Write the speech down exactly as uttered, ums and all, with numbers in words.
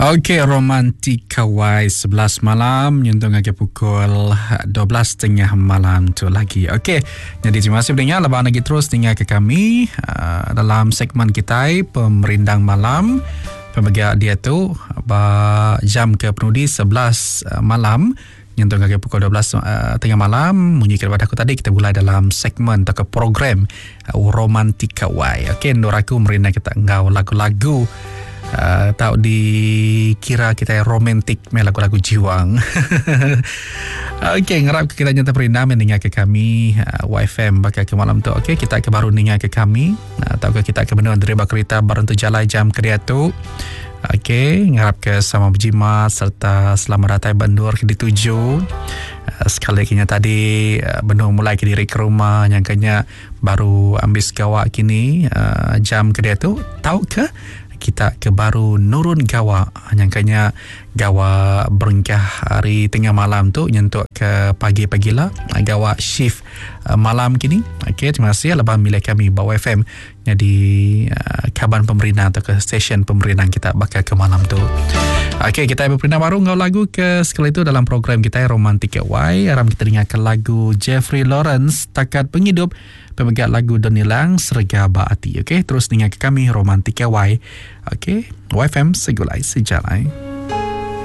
Okey, Romantika Y sebelas malam nyentong ke pukul dua belas tiga puluh malam tu lagi. Okey, jadi terima kasih pendengar, lepas lagi terus dengar ke kami uh, dalam segmen kita Pemerindang Malam. Pembagian dia tu uh, jam ke penudi sebelas uh, malam nyentong ke pukul dua belas uh, tengah malam. Bunyi kepada aku tadi kita mulai dalam segmen atau ke program uh, Romantika Y. Okey, Noraku merina kita engau lagu-lagu Uh, tahu dikira kita romantik main lagu-lagu jiwang. Okey, ngarap kita nyata perindah mendengar ke kami uh, Y F M bakal ke malam tu. Okey, kita ke baru dengar ke kami. Uh, tahu ke kita ke benar dereba kereta baru tu jalan jam kerja tu. Okey, ngarap ke sama berjimat serta selamat datang bendur ke dituju. Uh, sekali kini tadi uh, bendur mulai ke diri ke rumah yang kanya baru ambil segawak kini uh, jam kerja tu. Tahu ke kita ke baru nurun gawa nyangkanya gawa berengkah hari tengah malam tu nyentuk ke pagi-pagi lah gawa shift uh, malam kini. Okey, terima kasih lepas milik kami Bawa F M jadi uh, kaban pemerintah atau ke stesen pemerintah kita bakal ke malam tu. Okey, kita berpindah baru ngau lagu ke sekali itu dalam program kita Romantika Y. Aram kita dengarkan lagu Jeffrey Lawrence Takat Penghidup, pemegang lagu Donny Lang Serga Baati. Okey, terus dengar ke kami Romantika Y. Okey, Y F M segulai sejalai.